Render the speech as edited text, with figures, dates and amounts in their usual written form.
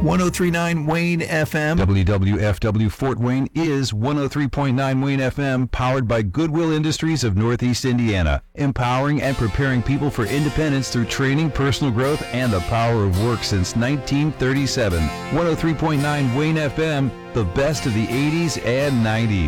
1039 Wayne FM. WWFW Fort Wayne is 103.9 Wayne FM, powered by Goodwill Industries of Northeast Indiana, empowering and preparing people for independence through training, personal growth, and the power of work since 1937. 103.9 Wayne FM, the best of the 80s and 90s.